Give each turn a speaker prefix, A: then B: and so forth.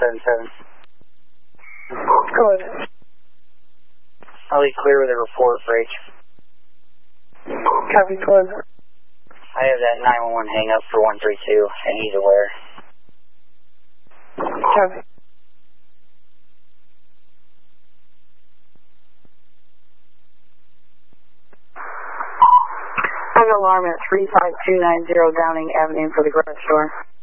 A: 777.
B: Go ahead.
A: I'll be clear with a report for H.
B: Copy, go ahead.
A: I have that 911 hang up for 132, and he's aware.
B: Copy. I have an alarm at 35290 Downing Avenue for the garage door.